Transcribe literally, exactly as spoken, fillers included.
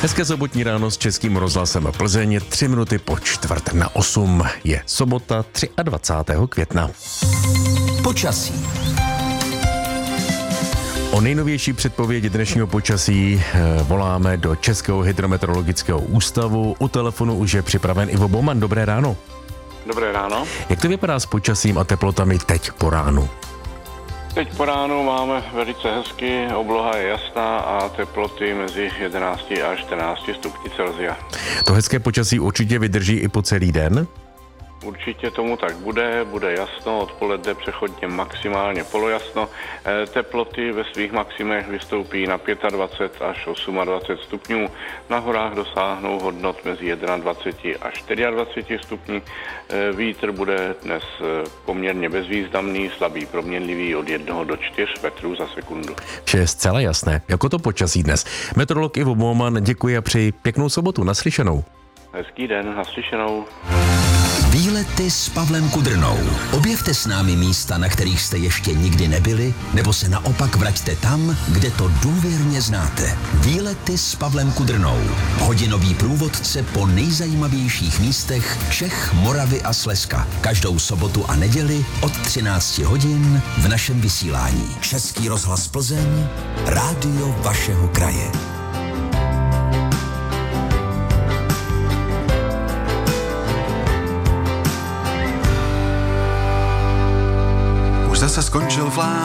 Hezké sobotní ráno s Českým rozhlasem Plzeň, tři minuty po čtvrt na osm. Je sobota dvacátého třetího května. Počasí. O nejnovější předpovědi dnešního počasí voláme do Českého hydrometeorologického ústavu. U telefonu už je připraven Ivo Baumann. Dobré ráno. Dobré ráno. Jak to vypadá s počasím a teplotami teď po ránu? Teď po ránu máme velice hezky, obloha je jasná a teploty mezi jedenácti a čtrnácti stupni Celsia. To hezké počasí určitě vydrží i po celý den? Určitě tomu tak bude, bude jasno, odpoledne přechodně maximálně polojasno. Teploty ve svých maximech vystoupí na dvacet pět až dvacet osm stupňů. Na horách dosáhnou hodnot mezi dvacet jedna až dvacet čtyři stupňů. Vítr bude dnes poměrně bezvýznamný, slabý proměnlivý od jednoho do čtyř metrů za sekundu. Vše je zcela jasné. Jako to počasí dnes. Meteorolog Ivo Baumann, děkuji a přeji pěknou sobotu. Naslyšenou. Hezký den, naslyšenou. Výlety s Pavlem Kudrnou. Objevte s námi místa, na kterých jste ještě nikdy nebyli, nebo se naopak vraťte tam, kde to důvěrně znáte. Výlety s Pavlem Kudrnou. Hodinový průvodce po nejzajímavějších místech Čech, Moravy a Slezska. Každou sobotu a neděli od třinácti hodin v našem vysílání. Český rozhlas Plzeň, rádio vašeho kraje. Už zase skončil vlá